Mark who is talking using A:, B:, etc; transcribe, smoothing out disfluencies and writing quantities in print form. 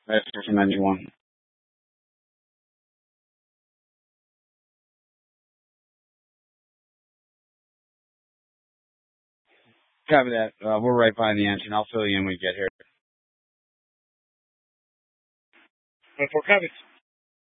A: That's from engine one. Copy that. We're right behind the engine. I'll fill you in when we get here. 24 copies.